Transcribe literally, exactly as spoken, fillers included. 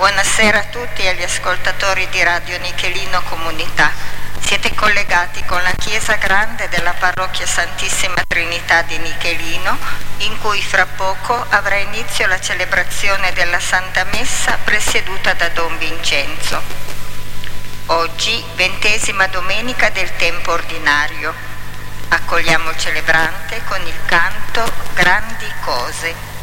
Buonasera a tutti e agli ascoltatori di Radio Nichelino Comunità. Siete collegati con la Chiesa Grande della Parrocchia Santissima Trinità di Nichelino, in cui fra poco avrà inizio la celebrazione della Santa Messa presieduta da Don Vincenzo. Oggi, ventesima domenica del tempo ordinario. Accogliamo il celebrante con il canto Grandi Cose.